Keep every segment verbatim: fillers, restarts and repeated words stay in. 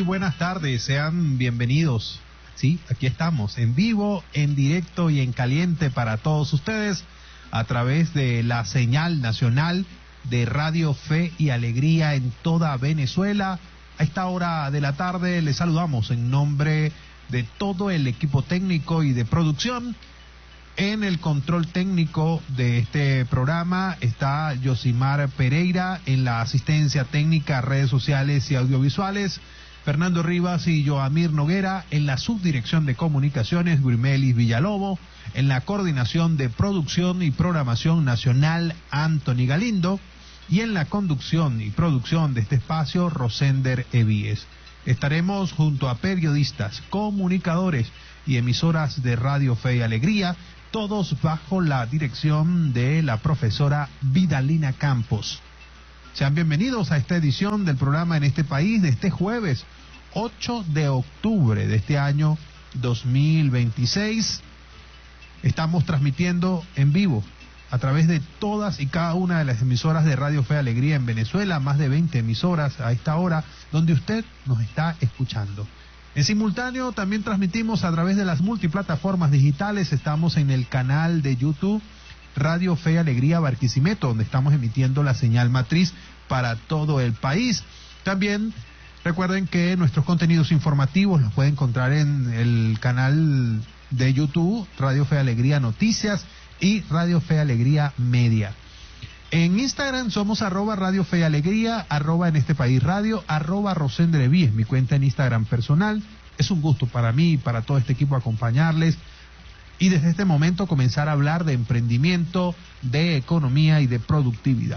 buenas tardes, sean bienvenidos. Sí, aquí estamos, en vivo, en directo y en caliente para todos ustedes, a través de la señal nacional de Radio Fe y Alegría en toda Venezuela. A esta hora de la tarde les saludamos en nombre de todo el equipo técnico y de producción. En el control técnico de este programa está Yosimar Pereira, en la asistencia técnica, redes sociales y audiovisuales, Fernando Rivas y Joamir Noguera, en la subdirección de comunicaciones, Grimelis Villalobo, en la coordinación de producción y programación nacional, Anthony Galindo, y en la conducción y producción de este espacio, Rosender Evíes. Estaremos junto a periodistas, comunicadores y emisoras de Radio Fe y Alegría, todos bajo la dirección de la profesora Vidalina Campos. Sean bienvenidos a esta edición del programa En este País de este jueves ocho de octubre de este año dos mil veintiséis. Estamos transmitiendo en vivo a través de todas y cada una de las emisoras de Radio Fe y Alegría en Venezuela, más de veinte emisoras a esta hora, donde usted nos está escuchando. En simultáneo también transmitimos a través de las multiplataformas digitales. Estamos en el canal de YouTube Radio Fe y Alegría Barquisimeto, donde estamos emitiendo la señal matriz para todo el país. También recuerden que nuestros contenidos informativos los pueden encontrar en el canal de YouTube Radio Fe y Alegría Noticias y Radio Fe y Alegría Media. En Instagram somos arroba Radio Fe y Alegría, arroba En este País Radio, arroba Rosendre Evíes, mi cuenta en Instagram personal. Es un gusto para mí y para todo este equipo acompañarles y desde este momento comenzar a hablar de emprendimiento, de economía y de productividad.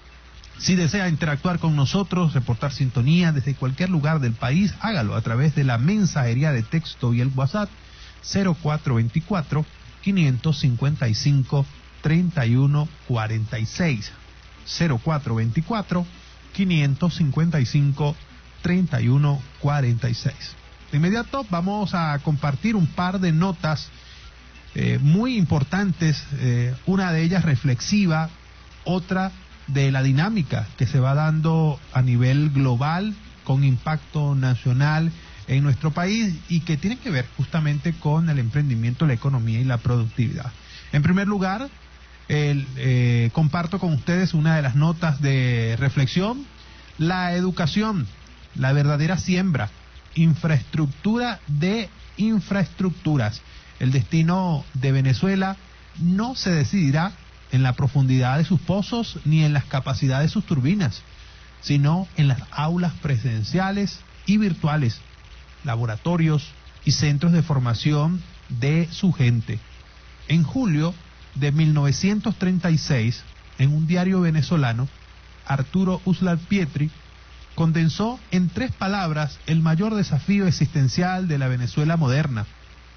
Si desea interactuar con nosotros, reportar sintonía desde cualquier lugar del país, hágalo a través de la mensajería de texto y el WhatsApp cero cuatro veinticuatro, quinientos cincuenta y cinco, treinta y uno cuarenta y seis, cero cuatro veinticuatro, quinientos cincuenta y cinco, treinta y uno cuarenta y seis. De inmediato vamos a compartir un par de notas eh, muy importantes, eh, una de ellas reflexiva, otra de la dinámica que se va dando a nivel global con impacto nacional en nuestro país y que tiene que ver justamente con el emprendimiento, la economía y la productividad. En primer lugar, el, eh, comparto con ustedes una de las notas de reflexión: la educación, la verdadera siembra, infraestructura de infraestructuras. El destino de Venezuela no se decidirá en la profundidad de sus pozos ni en las capacidades de sus turbinas, sino en las aulas presenciales y virtuales, laboratorios y centros de formación de su gente. En julio de mil novecientos treinta y seis, en un diario venezolano, Arturo Uslar Pietri condensó en tres palabras el mayor desafío existencial de la Venezuela moderna.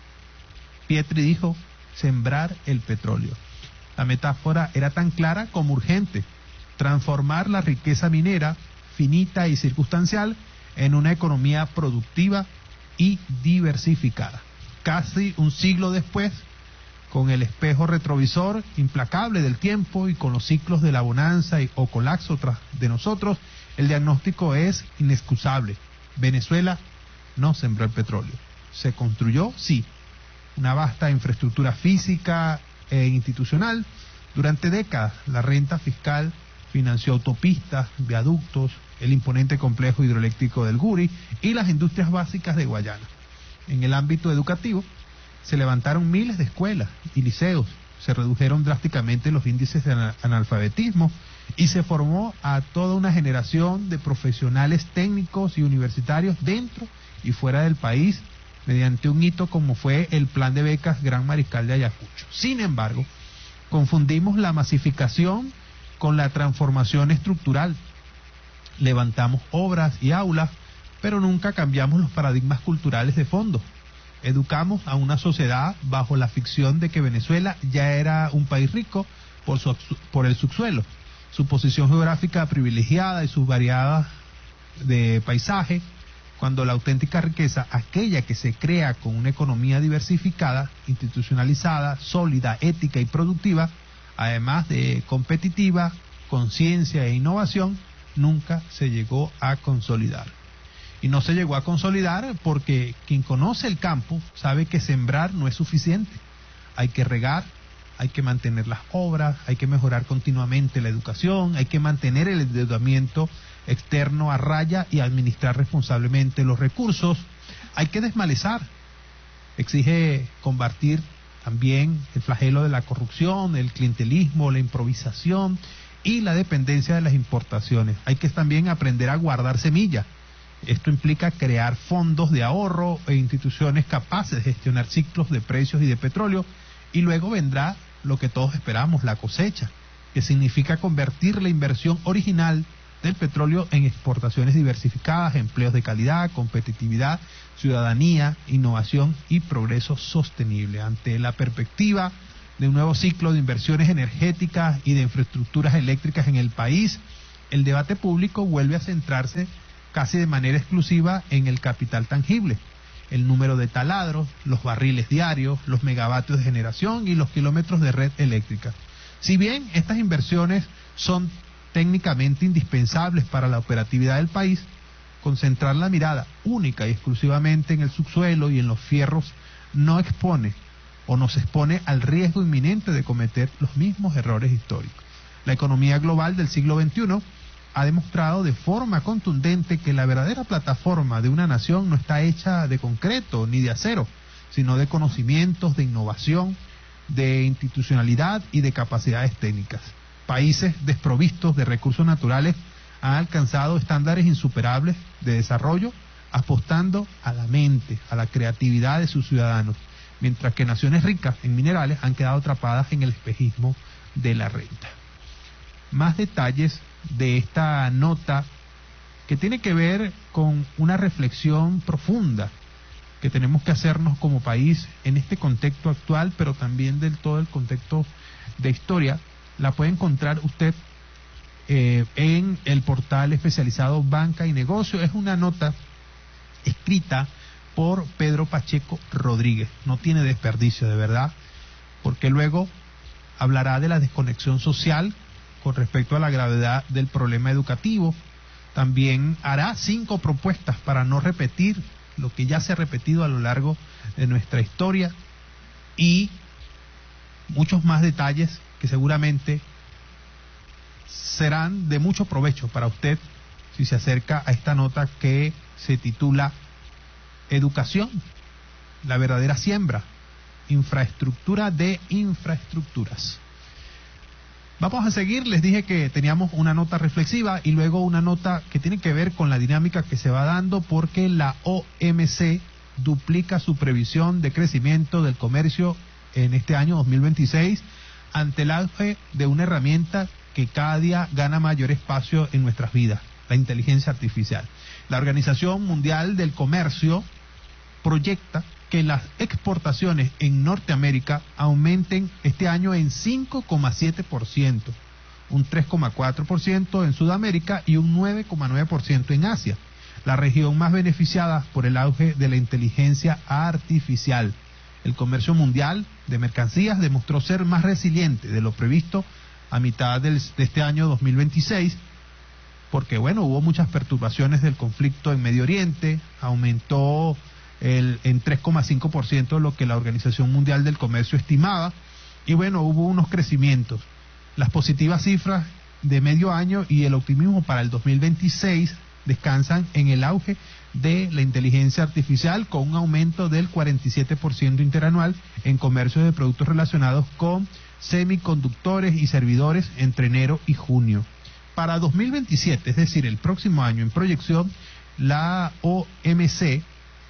Pietri dijo: sembrar el petróleo. La metáfora era tan clara como urgente: transformar la riqueza minera, finita y circunstancial, en una economía productiva y diversificada. Casi un siglo después, con el espejo retrovisor implacable del tiempo y con los ciclos de la bonanza y, o colapso tras de nosotros, el diagnóstico es inexcusable. Venezuela no sembró el petróleo. Se construyó, sí, una vasta infraestructura física e institucional. Durante décadas, la renta fiscal financió autopistas, viaductos, el imponente complejo hidroeléctrico del Guri y las industrias básicas de Guayana. En el ámbito educativo, se levantaron miles de escuelas y liceos, se redujeron drásticamente los índices de analfabetismo y se formó a toda una generación de profesionales técnicos y universitarios dentro y fuera del país mediante un hito como fue el Plan de Becas Gran Mariscal de Ayacucho. Sin embargo, confundimos la masificación con la transformación estructural. Levantamos obras y aulas, pero nunca cambiamos los paradigmas culturales de fondo. Educamos a una sociedad bajo la ficción de que Venezuela ya era un país rico por, su, por el subsuelo, su posición geográfica privilegiada y sus variadas de paisaje, cuando la auténtica riqueza, aquella que se crea con una economía diversificada, institucionalizada, sólida, ética y productiva, además de competitiva, conciencia e innovación, nunca se llegó a consolidar. Y no se llegó a consolidar porque quien conoce el campo sabe que sembrar no es suficiente. Hay que regar, hay que mantener las obras, hay que mejorar continuamente la educación, hay que mantener el endeudamiento externo a raya y administrar responsablemente los recursos. Hay que desmalezar. Exige combatir también el flagelo de la corrupción, el clientelismo, la improvisación y la dependencia de las importaciones. Hay que también aprender a guardar semilla. Esto implica crear fondos de ahorro e instituciones capaces de gestionar ciclos de precios y de petróleo, y luego vendrá lo que todos esperamos, la cosecha, que significa convertir la inversión original del petróleo en exportaciones diversificadas, empleos de calidad, competitividad, ciudadanía, innovación y progreso sostenible. Ante la perspectiva de un nuevo ciclo de inversiones energéticas y de infraestructuras eléctricas en el país, el debate público vuelve a centrarse casi de manera exclusiva en el capital tangible, el número de taladros, los barriles diarios, los megavatios de generación y los kilómetros de red eléctrica. Si bien estas inversiones son técnicamente indispensables para la operatividad del país, concentrar la mirada única y exclusivamente en el subsuelo y en los fierros no expone o nos expone al riesgo inminente de cometer los mismos errores históricos. La economía global del siglo veintiuno ha demostrado de forma contundente que la verdadera plataforma de una nación no está hecha de concreto ni de acero, sino de conocimientos, de innovación, de institucionalidad y de capacidades técnicas. Países desprovistos de recursos naturales han alcanzado estándares insuperables de desarrollo apostando a la mente, a la creatividad de sus ciudadanos, mientras que naciones ricas en minerales han quedado atrapadas en el espejismo de la renta. Más detalles de esta nota que tiene que ver con una reflexión profunda que tenemos que hacernos como país en este contexto actual, pero también del todo el contexto de historia, la puede encontrar usted eh, en el portal especializado Banca y Negocio. Es una nota escrita por Pedro Pacheco Rodríguez. No tiene desperdicio, de verdad, porque luego hablará de la desconexión social con respecto a la gravedad del problema educativo. También hará cinco propuestas para no repetir lo que ya se ha repetido a lo largo de nuestra historia y muchos más detalles que seguramente serán de mucho provecho para usted si se acerca a esta nota que se titula Educación, la verdadera siembra, infraestructura de infraestructuras. Vamos a seguir. Les dije que teníamos una nota reflexiva y luego una nota que tiene que ver con la dinámica que se va dando porque la O M C duplica su previsión de crecimiento del comercio en este año dos mil veintiséis ante el auge de una herramienta que cada día gana mayor espacio en nuestras vidas, la inteligencia artificial. La Organización Mundial del Comercio proyecta que las exportaciones en Norteamérica aumenten este año en cinco coma siete por ciento, un tres coma cuatro por ciento en Sudamérica y un nueve coma nueve por ciento en Asia, la región más beneficiada por el auge de la inteligencia artificial. El comercio mundial de mercancías demostró ser más resiliente de lo previsto a mitad del, de este año dos mil veintiséis, porque bueno, hubo muchas perturbaciones del conflicto en Medio Oriente, aumentó El, en tres coma cinco por ciento lo que la Organización Mundial del Comercio estimaba, y bueno, hubo unos crecimientos. Las positivas cifras de medio año y el optimismo para el dos mil veintiséis descansan en el auge de la inteligencia artificial, con un aumento del cuarenta y siete por ciento interanual en comercio de productos relacionados con semiconductores y servidores entre enero y junio. Para dos mil veintisiete, es decir, el próximo año en proyección, la O M C,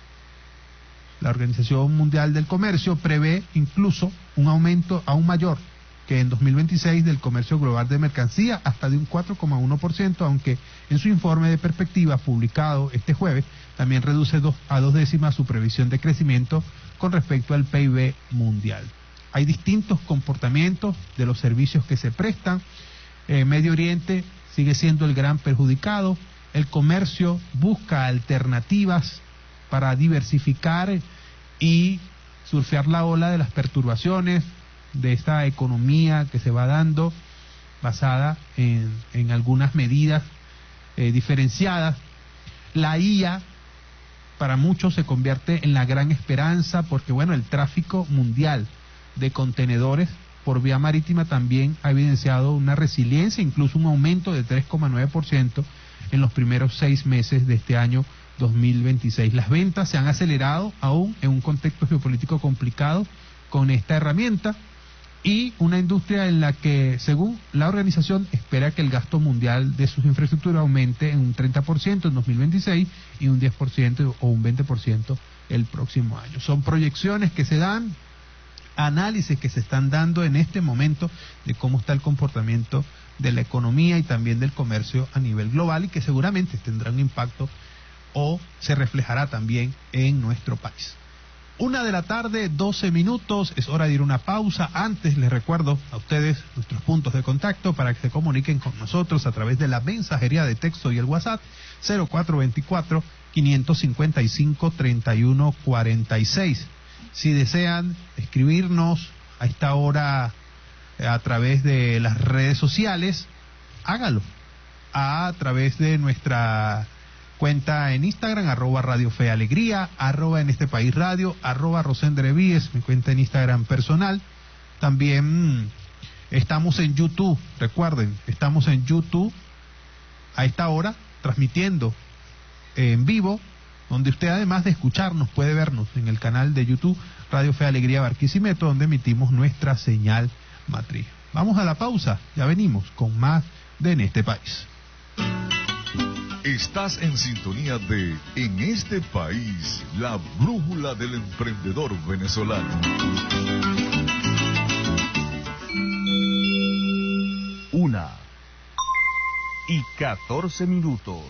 la Organización Mundial del Comercio, prevé incluso un aumento aún mayor que en dos mil veintiséis del comercio global de mercancías, hasta de un cuatro coma uno por ciento, aunque en su informe de perspectiva publicado este jueves también reduce dos, a dos décimas su previsión de crecimiento con respecto al P I B mundial. Hay distintos comportamientos de los servicios que se prestan. Eh, Medio Oriente sigue siendo el gran perjudicado. El comercio busca alternativas para diversificar y surfear la ola de las perturbaciones de esta economía que se va dando, basada en, en algunas medidas eh, diferenciadas. La I A para muchos se convierte en la gran esperanza porque, bueno, el tráfico mundial de contenedores por vía marítima también ha evidenciado una resiliencia, incluso un aumento de tres coma nueve por ciento en los primeros seis meses de este año dos mil veintiséis. Las ventas se han acelerado aún en un contexto geopolítico complicado con esta herramienta y una industria en la que, según la organización, espera que el gasto mundial de sus infraestructuras aumente en un treinta por ciento en dos mil veintiséis y un diez por ciento o un veinte por ciento el próximo año. Son proyecciones que se dan, análisis que se están dando en este momento de cómo está el comportamiento de la economía y también del comercio a nivel global y que seguramente tendrá un impacto o se reflejará también en nuestro país. Una de la tarde, doce minutos, es hora de ir a una pausa. Antes les recuerdo a ustedes nuestros puntos de contacto para que se comuniquen con nosotros a través de la mensajería de texto y el WhatsApp cero cuatro veinticuatro, quinientos cincuenta y cinco, treinta y uno cuarenta y seis. Si desean escribirnos a esta hora a través de las redes sociales, hágalo a través de nuestra cuenta en Instagram, arroba Radio Fe y Alegría, arroba En Este País Radio, arroba Rosendre Víez, mi cuenta en Instagram personal. También mmm, estamos en YouTube, recuerden, estamos en YouTube a esta hora, transmitiendo en vivo, donde usted además de escucharnos puede vernos en el canal de YouTube Radio Fe y Alegría Barquisimeto, donde emitimos nuestra señal matriz. Vamos a la pausa, ya venimos con más de En Este País. Estás en sintonía de En Este País, la brújula del emprendedor venezolano. Una y catorce minutos.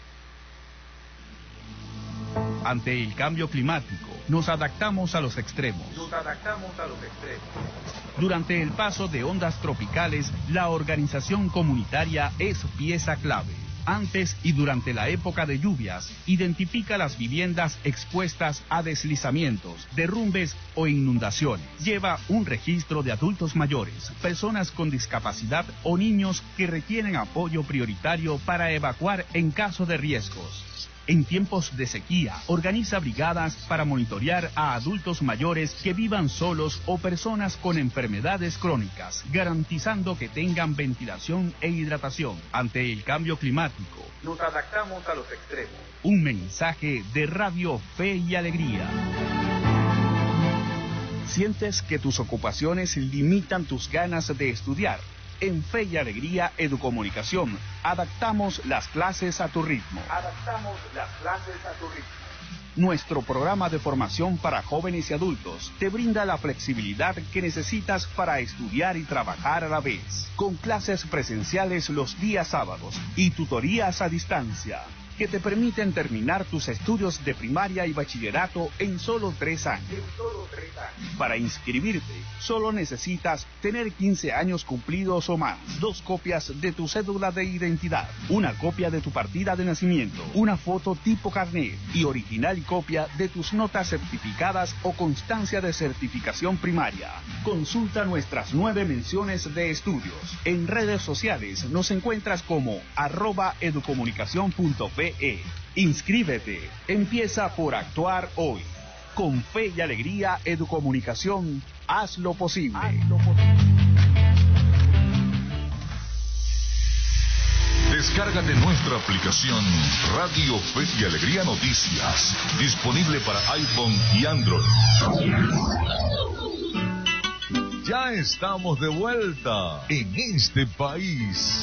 Ante el cambio climático, nos adaptamos a los extremos. Nos adaptamos a los extremos. Durante el paso de ondas tropicales, la organización comunitaria es pieza clave. Antes y durante la época de lluvias, identifica las viviendas expuestas a deslizamientos, derrumbes o inundaciones. Lleva un registro de adultos mayores, personas con discapacidad o niños que requieren apoyo prioritario para evacuar en caso de riesgos. En tiempos de sequía, organiza brigadas para monitorear a adultos mayores que vivan solos o personas con enfermedades crónicas, garantizando que tengan ventilación e hidratación. Ante el cambio climático, nos adaptamos a los extremos. Un mensaje de Radio Fe y Alegría. ¿Sientes que tus ocupaciones limitan tus ganas de estudiar? En Fe y Alegría Educomunicación, adaptamos las clases a tu ritmo. Adaptamos las clases a tu ritmo. Nuestro programa de formación para jóvenes y adultos te brinda la flexibilidad que necesitas para estudiar y trabajar a la vez. Con clases presenciales los días sábados y tutorías a distancia, que te permiten terminar tus estudios de primaria y bachillerato en solo tres años. En solo tres años. Para inscribirte, solo necesitas tener quince años cumplidos o más, dos copias de tu cédula de identidad, una copia de tu partida de nacimiento, una foto tipo carnet y original copia de tus notas certificadas o constancia de certificación primaria. Consulta nuestras nueve menciones de estudios. En redes sociales nos encuentras como arroba educomunicación punto pe. Inscríbete, empieza por actuar hoy. Con Fe y Alegría Educomunicación, haz lo posible. Haz lo posible. Descárgate nuestra aplicación Radio Fe y Alegría Noticias, disponible para iPhone y Android. Ya estamos de vuelta en este país.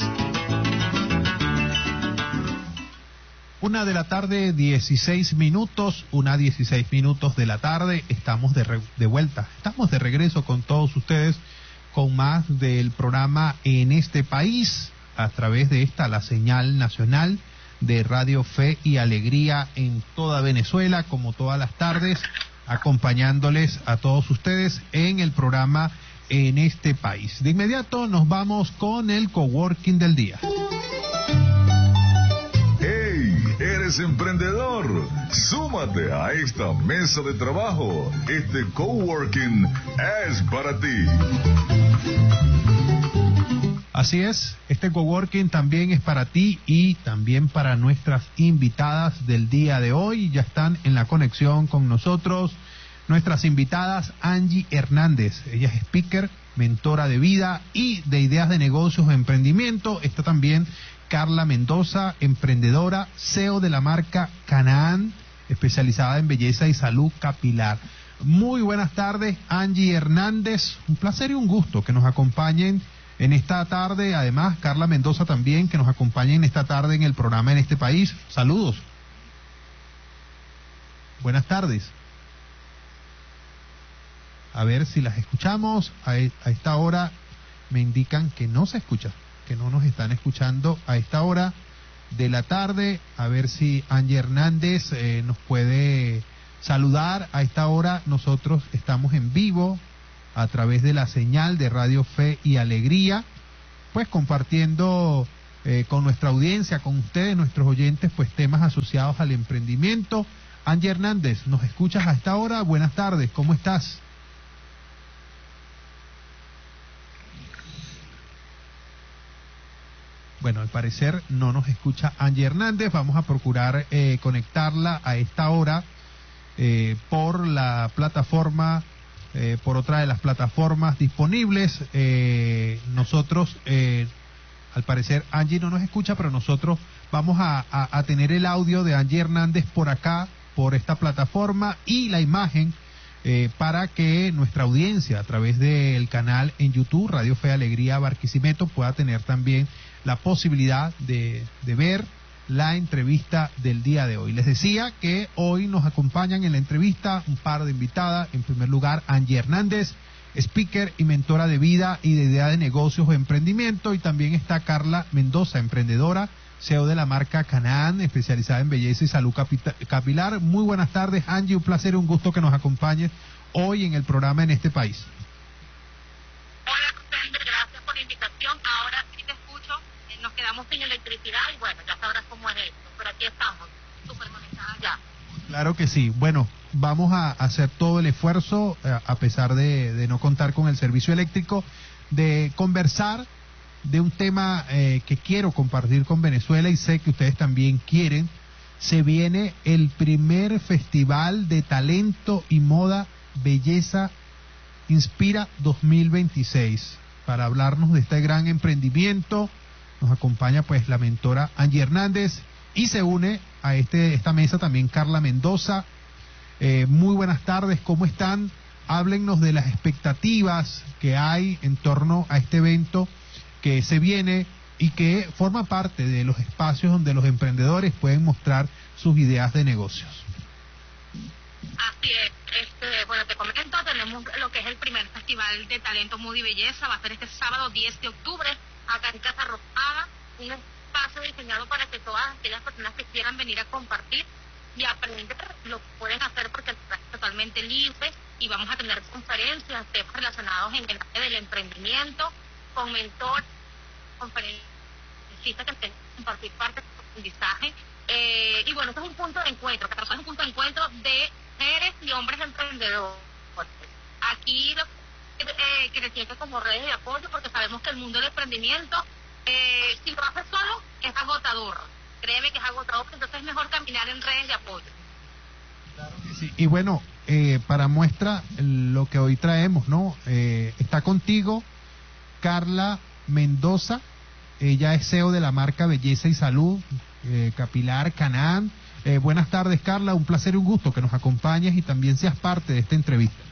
Una de la tarde, dieciséis minutos, una dieciséis minutos de la tarde, estamos de, re, de vuelta, estamos de regreso con todos ustedes, con más del programa En Este País, a través de esta, la señal nacional de Radio Fe y Alegría en toda Venezuela, como todas las tardes, acompañándoles a todos ustedes en el programa En Este País. De inmediato nos vamos con el coworking del día. ¿Eres emprendedor? Súmate a esta mesa de trabajo. Este coworking es para ti. Así es, este coworking también es para ti y también para nuestras invitadas del día de hoy. Ya están en la conexión con nosotros nuestras invitadas. Angie Hernández, ella es speaker, mentora de vida y de ideas de negocios o emprendimiento. Está también Carla Mendoza, emprendedora, C E O de la marca Canaán, especializada en belleza y salud capilar. Muy buenas tardes, Angie Hernández. Un placer y un gusto que nos acompañen en esta tarde. Además, Carla Mendoza también, que nos acompaña en esta tarde en el programa En Este País. Saludos. Buenas tardes. A ver si las escuchamos. A, a esta hora me indican que no se escucha, que no nos están escuchando a esta hora de la tarde. A ver si Angie Hernández eh, nos puede saludar. A esta hora nosotros estamos en vivo a través de la señal de Radio Fe y Alegría, pues compartiendo eh, con nuestra audiencia, con ustedes, nuestros oyentes, pues temas asociados al emprendimiento. Angie Hernández, ¿nos escuchas a esta hora? Buenas tardes, ¿cómo estás? Bueno, al parecer no nos escucha Angie Hernández. Vamos a procurar eh, conectarla a esta hora eh, por la plataforma, eh, por otra de las plataformas disponibles. Eh, nosotros, eh, al parecer Angie no nos escucha, pero nosotros vamos a, a, a tener el audio de Angie Hernández por acá, por esta plataforma, y la imagen eh, para que nuestra audiencia a través del canal en YouTube, Radio Fe y Alegría Barquisimeto, pueda tener también la posibilidad de, de ver la entrevista del día de hoy. Les decía que hoy nos acompañan en la entrevista un par de invitadas. En primer lugar, Angie Hernández, speaker y mentora de vida y de idea de negocios o emprendimiento, y también está Carla Mendoza, emprendedora, C E O de la marca Canaán, especializada en belleza y salud capilar. Muy buenas tardes, Angie, un placer y un gusto que nos acompañes hoy en el programa En Este País. Hola, Rosendo, gracias por la invitación. Ahora sí te escucho. Nos quedamos sin electricidad y bueno, ya sabrás cómo es esto, pero aquí estamos, súper conectadas ya. Claro que sí. Bueno, vamos a hacer todo el esfuerzo, a pesar de, de no contar con el servicio eléctrico, de conversar de un tema eh, que quiero compartir con Venezuela, y sé que ustedes también quieren. Se viene el primer Festival de Talento y Moda Belleza Inspira dos mil veintiséis. Para hablarnos de este gran emprendimiento nos acompaña pues la mentora Angie Hernández, y se une a este esta mesa también Carla Mendoza. Eh, muy buenas tardes, ¿cómo están? Háblennos de las expectativas que hay en torno a este evento que se viene y que forma parte de los espacios donde los emprendedores pueden mostrar sus ideas de negocios. Así es. Este, bueno, te comento, tenemos lo que es el primer Festival de Talento, Moda y Belleza. Va a ser este sábado diez de octubre acá en Casa Rosada, un espacio diseñado para que todas aquellas personas que quieran venir a compartir y aprender lo pueden hacer, porque es totalmente libre, y vamos a tener conferencias, temas relacionados en el área del emprendimiento, con mentores, conferencistas que tengan que compartir parte de su aprendizaje. Eh, y bueno, este es un punto de encuentro, que es un punto de encuentro de mujeres y hombres emprendedores. Aquí lo eh, que se siente como redes de apoyo, porque sabemos que el mundo del emprendimiento, eh, si lo haces solo, es agotador. Créeme que es agotador, entonces es mejor caminar en redes de apoyo. Claro que sí. Y bueno, eh, para muestra lo que hoy traemos, ¿no? Eh, está contigo Carla Mendoza. Ella es C E O de la marca Belleza y Salud eh, Capilar Canaán. Eh, buenas tardes, Carla, un placer y un gusto que nos acompañes y también seas parte de esta entrevista.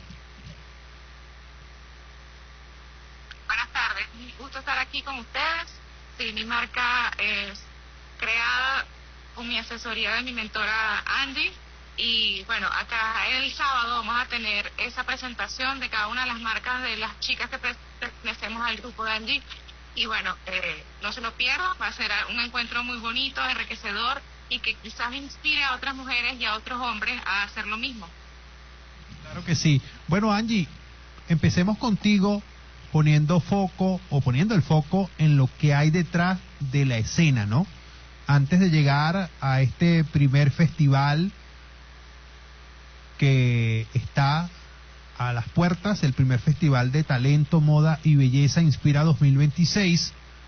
Buenas tardes, un gusto estar aquí con ustedes. Sí, mi marca es creada con mi asesoría de mi mentora Angie, y bueno, acá el sábado vamos a tener esa presentación de cada una de las marcas de las chicas que pertenecemos al grupo de Angie, y bueno, eh, no se lo pierdan, va a ser un encuentro muy bonito, enriquecedor, y que quizás inspire a otras mujeres y a otros hombres a hacer lo mismo. Claro que sí. Bueno, Angie, empecemos contigo poniendo foco o poniendo el foco en lo que hay detrás de la escena, ¿no? Antes de llegar a este primer festival que está a las puertas, el primer Festival de Talento, Moda y Belleza Inspira dos mil veintiséis,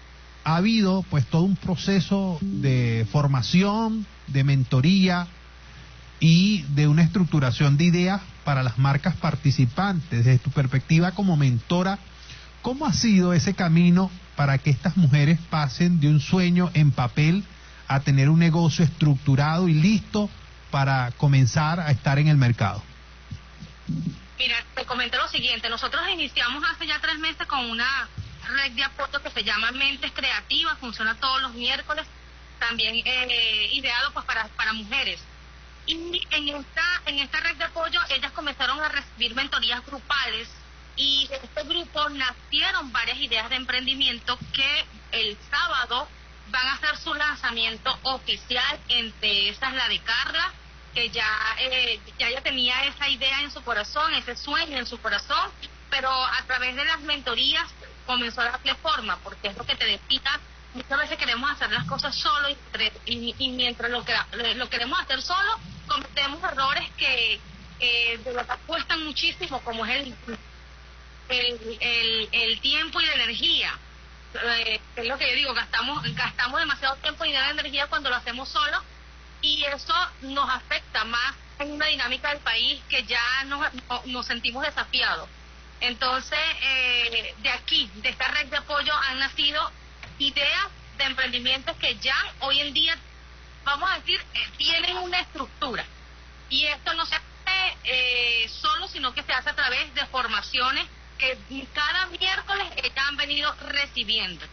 ha habido pues todo un proceso de formación, de mentoría y de una estructuración de ideas para las marcas participantes. Desde tu perspectiva como mentora, ¿cómo ha sido ese camino para que estas mujeres pasen de un sueño en papel a tener un negocio estructurado y listo para comenzar a estar en el mercado? Mira, te comento lo siguiente. Nosotros iniciamos hace ya tres meses con una red de apoyo que se llama Mentes Creativas, funciona todos los miércoles, también eh, ideado pues para, para mujeres. Y en esta, en esta red de apoyo ellas comenzaron a recibir mentorías grupales, y de este grupo nacieron varias ideas de emprendimiento que el sábado van a hacer su lanzamiento oficial. Entre esas la de Carla, que ya eh, ya ella tenía esa idea en su corazón, ese sueño en su corazón, pero a través de las mentorías comenzó a darle forma, porque es lo que te decía, muchas veces queremos hacer las cosas solo y, y, y mientras lo, que, lo queremos hacer solo, cometemos errores que eh, de verdad cuestan muchísimo, como es el, el, el, el tiempo y la energía. Eh, es lo que yo digo, gastamos, gastamos demasiado tiempo y energía cuando lo hacemos solo, y eso nos afecta más en una dinámica del país que ya nos, nos sentimos desafiados. Entonces, eh, de aquí, de esta red de apoyo, han nacido ideas de emprendimientos que ya hoy en día, vamos a decir, eh, tienen una estructura. Y esto no se hace eh, solo, sino que se hace a través de formaciones que cada miércoles ellas han venido recibiendo.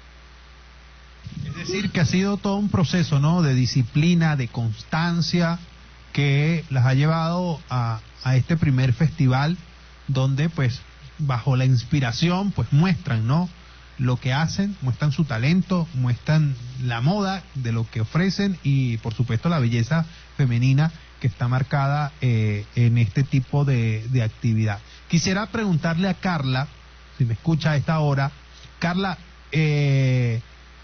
Es decir, que ha sido todo un proceso, ¿no?, de disciplina, de constancia, que las ha llevado a, a este primer festival, donde pues bajo la inspiración pues muestran, ¿no?, lo que hacen, muestran su talento, muestran la moda de lo que ofrecen y por supuesto la belleza femenina que está marcada eh, en este tipo de, de actividad. Quisiera preguntarle a Carla, si me escucha a esta hora, Carla, eh,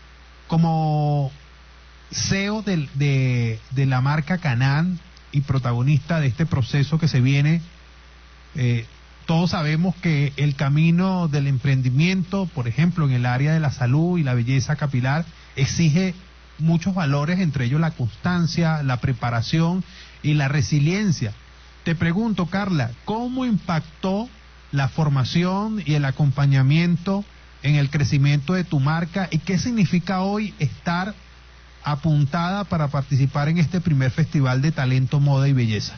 como C E O de, de, de la marca Canaan y protagonista de este proceso que se viene, eh, todos sabemos que el camino del emprendimiento, por ejemplo, en el área de la salud y la belleza capilar, exige muchos valores, entre ellos la constancia, la preparación y la resiliencia. Te pregunto, Carla, ¿cómo impactó la formación y el acompañamiento en el crecimiento de tu marca y qué significa hoy estar apuntada para participar en este primer festival de talento, moda y belleza?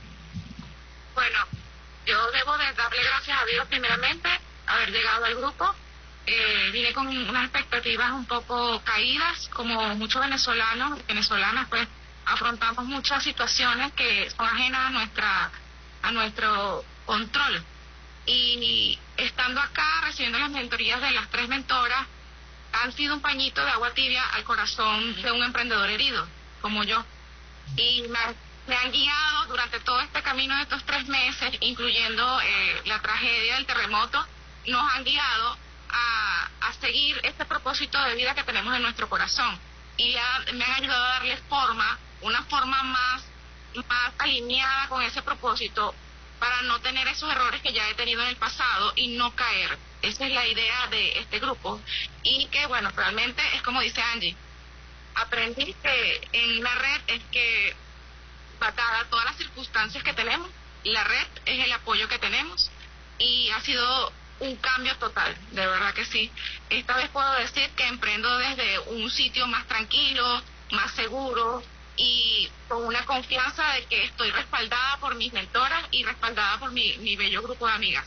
Bueno, yo debo de darle gracias a Dios primeramente haber llegado al grupo. Eh, vine con unas expectativas un poco caídas, como muchos venezolanos y venezolanas, pues afrontamos muchas situaciones que son ajenas a nuestra a nuestro control. Y estando acá, recibiendo las mentorías de las tres mentoras, han sido un pañito de agua tibia al corazón de un emprendedor herido, como yo. Y me, me han guiado durante todo este camino de estos tres meses, incluyendo eh, la tragedia del terremoto, nos han guiado a, a seguir este propósito de vida que tenemos en nuestro corazón. Y ha, me han ayudado a darle forma, una forma más, más alineada con ese propósito, para no tener esos errores que ya he tenido en el pasado y no caer. Esa es la idea de este grupo. Y que, bueno, realmente es como dice Angie, aprendí que en la red es que, dadas todas las circunstancias que tenemos, la red es el apoyo que tenemos y ha sido un cambio total, de verdad que sí. Esta vez puedo decir que emprendo desde un sitio más tranquilo, más seguro, y con una confianza de que estoy respaldada por mis mentoras y respaldada por mi, mi bello grupo de amigas.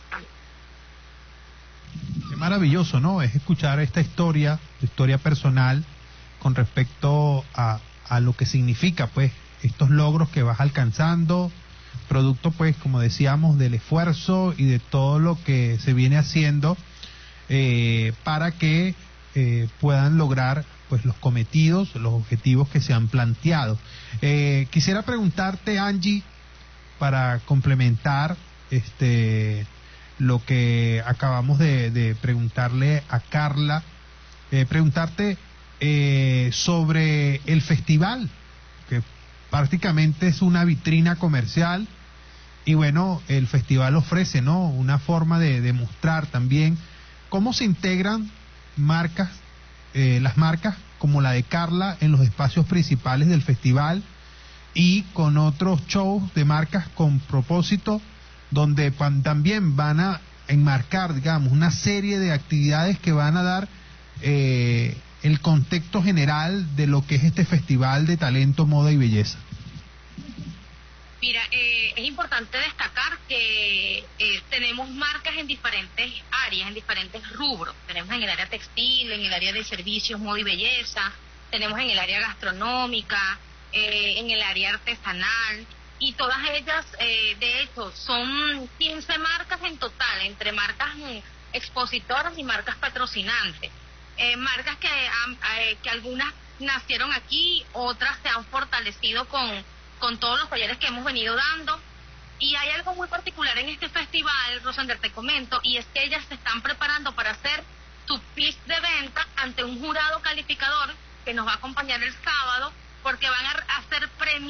Qué maravilloso, ¿no? Es escuchar esta historia, historia personal, con respecto a, a lo que significa, pues, estos logros que vas alcanzando, producto, pues, como decíamos, del esfuerzo y de todo lo que se viene haciendo eh, para que eh, puedan lograr pues los cometidos, los objetivos que se han planteado. Eh, quisiera preguntarte, Angie, para complementar este lo que acabamos de, de preguntarle a Carla, eh, preguntarte eh, sobre el festival, que prácticamente es una vitrina comercial, y bueno, el festival ofrece, ¿no?, una forma de demostrar también cómo se integran marcas eh, las marcas como la de Carla en los espacios principales del festival y con otros shows de marcas con propósito, donde pan, también van a enmarcar, digamos, una serie de actividades que van a dar eh, el contexto general de lo que es este festival de talento, moda y belleza. Mira, eh, es importante destacar que eh, tenemos marcas en diferentes áreas, en diferentes rubros. Tenemos en el área textil, en el área de servicios, moda y belleza, tenemos en el área gastronómica, eh, en el área artesanal, y todas ellas, eh, de hecho, son quince marcas en total, entre marcas expositoras y marcas patrocinantes. Eh, marcas que, han, eh, que algunas nacieron aquí, otras se han fortalecido con, con todos los talleres que hemos venido dando. Y hay algo muy particular en este festival, Rosander, te comento, y es que ellas se están preparando para hacer su pitch de venta ante un jurado calificador que nos va a acompañar el sábado, porque van a hacer premios